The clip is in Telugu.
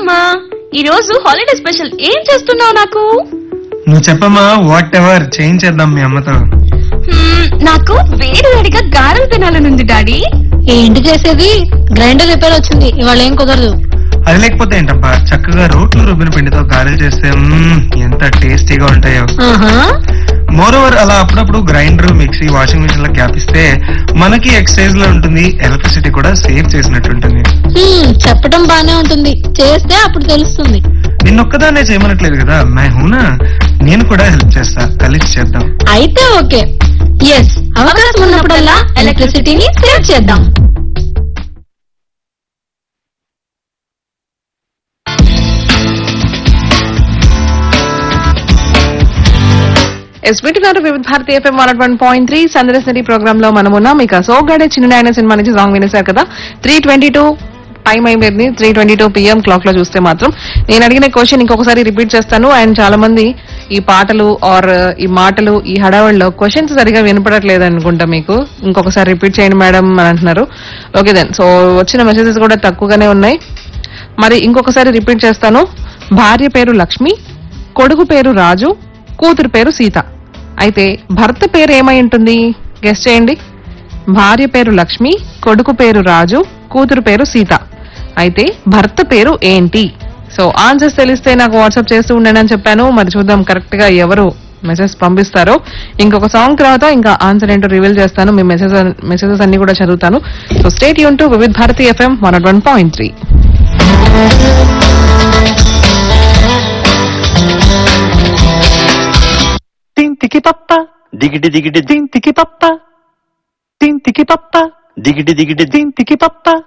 అమ్మా, ఈ రోజు హాలిడే స్పెషల్ ఏం చేస్తున్నావు నాకు? నువ్వు చెప్పమ్మా, వాట్ ఎవర్ చేయించేద్దాం మీ అమ్మతో. నాకు వేడి వేడిగా గారెలు తినాలనుంది డాడీ. ఏంటి చేసేది? గ్రైండర్ రిపేర్ వచ్చింది, ఇవాళ ఏం కుదరదు. అది లేకపోతే ఏంటబ్బా, చక్కగా రోట్లు రుబ్బిన పిండితో గారెలు చేస్తే ఎంత టేస్టీగా ఉంటాయో. మోర్ ఓవర్ అలా అప్పుడప్పుడు గ్రైండర్, మిక్సీ, వాషింగ్ మిషన్ లో గ్యాప్ ఇస్తే మనకి ఎక్సైజ్ లో ఉంటుంది, ఎలక్ట్రిసిటీ కూడా సేవ్ చేసినట్టు ఉంటుంది. చెప్పడం బానే ఉంటుంది, చేస్తే అప్పుడు తెలుస్తుంది. నిన్నొక్కదాన్నే చేయమనట్లేదు కదా, మై హూనా, నేను కూడా హెల్ప్ చేస్తా, కలిసి చేద్దాం. అయితే ఓకే, ఎస్, అవకాశం ఉన్నప్పుడల్లా ఎలక్ట్రిసిటీని సేవ్ చేద్దాం. వింటున్నారు వివిధ భారతి ఎఫ్ఎం 101.3 సందర్శనరీ ప్రోగ్రామ్ లో మనమున్నాం. ఇక సోగ్గాడే చిన్న సినిమా నుంచి సాంగ్ వినేశారు కదా. 3:22 టైం అయిపోయింది. 3:22 PM క్లాక్ లో చూస్తే మాత్రం నేను అడిగిన క్వశ్చన్ ఇంకొకసారి రిపీట్ చేస్తాను. అండ్ చాలా మంది ఈ పాటలు ఆర్ ఈ మాటలు ఈ హడావడిలో క్వశ్చన్స్ సరిగా వినపడట్లేదు అనుకుంటా మీకు. ఇంకొకసారి రిపీట్ చేయండి మేడం అని అంటున్నారు. ఓకే దెన్, సో వచ్చిన మెసేజెస్ కూడా తక్కువగానే ఉన్నాయి. మరి ఇంకొకసారి రిపీట్ చేస్తాను. భార్య పేరు లక్ష్మి, కొడుకు పేరు రాజు, కూతురు పేరు సీత. అయితే భర్త పేరు ఏమై ఉంటుంది? గెస్ చేయండి. భార్య పేరు లక్ష్మి, కొడుకు పేరు రాజు, కూతురు పేరు సీత. అయితే భర్త పేరు ఏంటి? సో ఆన్సర్స్ తెలిస్తే నాకు వాట్సాప్ చేస్తూ ఉండండి అని చెప్పాను. మరి చూద్దాం కరెక్ట్ గా ఎవరు మెసేజ్ పంపిస్తారో. ఇంకొక సాంగ్ తర్వాత ఇంకా ఆన్సర్ ఏంటో రివీల్ చేస్తాను. మీ మెసేజెస్ అన్ని కూడా చదువుతాను. సో స్టే ట్యూన్ టు వివిధ Bharati FM 101.3. Tiki papa, digidi digidi, tiki papa, tiki papa, digidi digidi, tiki papa.